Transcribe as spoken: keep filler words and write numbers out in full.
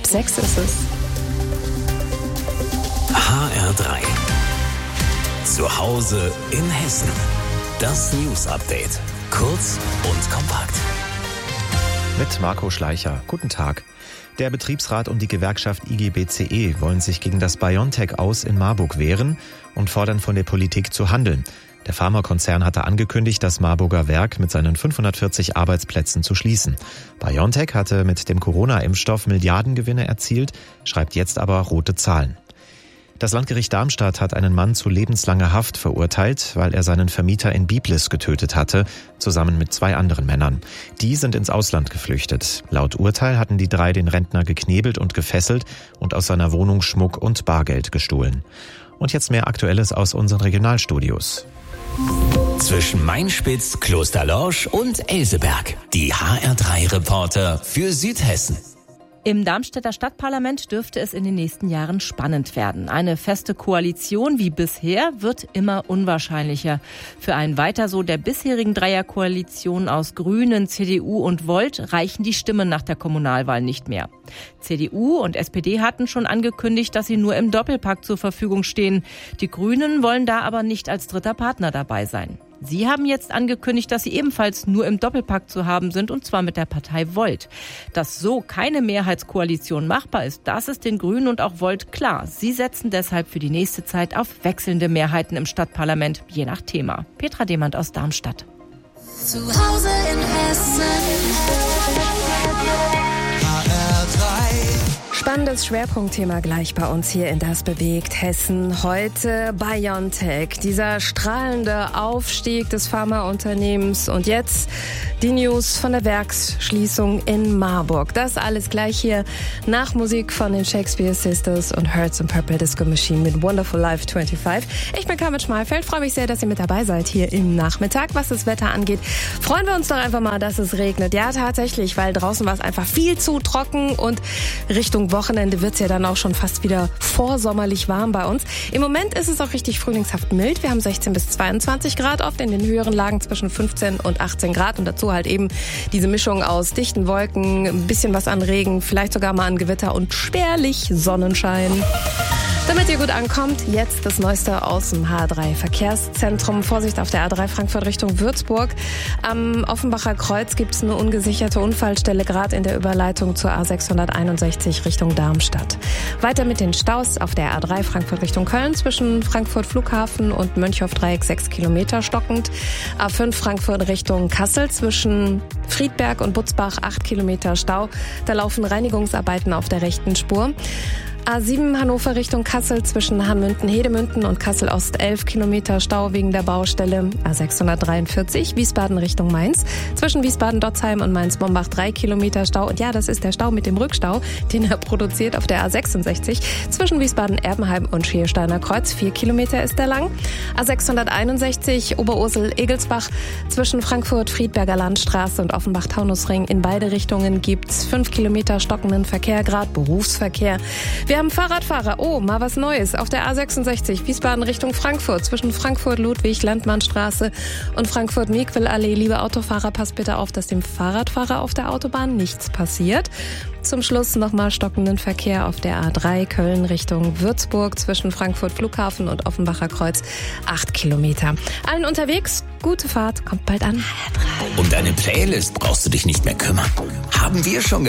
sechs ist es. H R drei. Zu Hause in Hessen. Das News Update. Kurz und kompakt. Mit Marco Schleicher. Guten Tag. Der Betriebsrat und die Gewerkschaft I G B C E wollen sich gegen das BioNTech-Aus in Marburg wehren und fordern von der Politik zu handeln. Der Pharmakonzern hatte angekündigt, das Marburger Werk mit seinen fünfhundertvierzig Arbeitsplätzen zu schließen. BioNTech hatte mit dem Corona-Impfstoff Milliardengewinne erzielt, schreibt jetzt aber rote Zahlen. Das Landgericht Darmstadt hat einen Mann zu lebenslanger Haft verurteilt, weil er seinen Vermieter in Biblis getötet hatte, zusammen mit zwei anderen Männern. Die sind ins Ausland geflüchtet. Laut Urteil hatten die drei den Rentner geknebelt und gefesselt und aus seiner Wohnung Schmuck und Bargeld gestohlen. Und jetzt mehr Aktuelles aus unseren Regionalstudios. Zwischen Mainspitz, Klosterlorsch und Elseberg. Die H R drei Reporter für Südhessen. Im Darmstädter Stadtparlament dürfte es in den nächsten Jahren spannend werden. Eine feste Koalition wie bisher wird immer unwahrscheinlicher. Für ein Weiter so der bisherigen Dreierkoalition aus Grünen, C D U und Volt reichen die Stimmen nach der Kommunalwahl nicht mehr. C D U und S P D hatten schon angekündigt, dass sie nur im Doppelpack zur Verfügung stehen. Die Grünen wollen da aber nicht als dritter Partner dabei sein. Sie haben jetzt angekündigt, dass sie ebenfalls nur im Doppelpack zu haben sind, und zwar mit der Partei Volt. Dass so keine Mehrheitskoalition machbar ist, das ist den Grünen und auch Volt klar. Sie setzen deshalb für die nächste Zeit auf wechselnde Mehrheiten im Stadtparlament, je nach Thema. Petra Demand aus Darmstadt. Zu Hause in Hessen. H R drei. Spannendes Schwerpunktthema gleich bei uns hier in Das bewegt Hessen. Heute BioNTech, dieser strahlende Aufstieg des Pharmaunternehmens. Und jetzt die News von der Werksschließung in Marburg. Das alles gleich hier nach Musik von den Shakespeare Sisters und Hertz and Purple Disco Machine mit Wonderful Life fünfundzwanzig. Ich bin Carmen Schmalfeld, freue mich sehr, dass ihr mit dabei seid hier im Nachmittag. Was das Wetter angeht, freuen wir uns doch einfach mal, dass es regnet. Ja, tatsächlich, weil draußen war es einfach viel zu trocken und Richtung Wochenende wird es ja dann auch schon fast wieder vorsommerlich warm bei uns. Im Moment ist es auch richtig frühlingshaft mild. Wir haben sechzehn bis zweiundzwanzig Grad oft, in den höheren Lagen zwischen fünfzehn und achtzehn Grad. Und dazu halt eben diese Mischung aus dichten Wolken, ein bisschen was an Regen, vielleicht sogar mal an Gewitter und spärlich Sonnenschein. Damit ihr gut ankommt, jetzt das Neueste aus dem H drei Verkehrszentrum. Vorsicht auf der A drei Frankfurt Richtung Würzburg. Am Offenbacher Kreuz gibt es eine ungesicherte Unfallstelle, gerade in der Überleitung zur A sechshunderteinundsechzig Richtung Darmstadt. Weiter mit den Staus auf der A drei Frankfurt Richtung Köln zwischen Frankfurt Flughafen und Mönchhof-Dreieck sechs Kilometer stockend. A fünf Frankfurt Richtung Kassel zwischen Friedberg und Butzbach acht Kilometer Stau. Da laufen Reinigungsarbeiten auf der rechten Spur. A sieben Hannover Richtung Kassel zwischen Hammünden-Hedemünden und Kassel-Ost elf Kilometer Stau wegen der Baustelle. A sechshundertdreiundvierzig Wiesbaden Richtung Mainz zwischen Wiesbaden-Dotzheim und Mainz-Bombach drei Kilometer Stau. Und ja, das ist der Stau mit dem Rückstau, den er produziert auf der A sechsundsechzig zwischen Wiesbaden-Erbenheim und Schiersteiner Kreuz. vier Kilometer ist der lang. A sechshunderteinundsechzig Oberursel-Egelsbach zwischen Frankfurt-Friedberger Landstraße und Offenbach-Taunusring. In beide Richtungen gibt's fünf Kilometer stockenden Verkehr, gerade Berufsverkehr. Wir haben Fahrradfahrer. Oh, mal was Neues. Auf der A sechsundsechzig Wiesbaden Richtung Frankfurt zwischen Frankfurt-Ludwig-Landmannstraße und Frankfurt-Miquel-Allee. Liebe Autofahrer, passt bitte auf, dass dem Fahrradfahrer auf der Autobahn nichts passiert. Zum Schluss nochmal stockenden Verkehr auf der A drei Köln Richtung Würzburg zwischen Frankfurt Flughafen und Offenbacher Kreuz. acht Kilometer. Allen unterwegs, gute Fahrt, kommt bald an. Um deine Playlist brauchst du dich nicht mehr kümmern. Haben wir schon gemacht.